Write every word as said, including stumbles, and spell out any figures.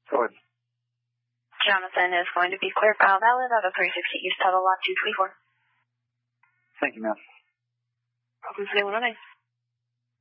Go ahead. Jonathan is going to be clear file valid out of three sixty East Tuttle, lot two twenty-four. Thank you, ma'am. Welcome to the one oh nine.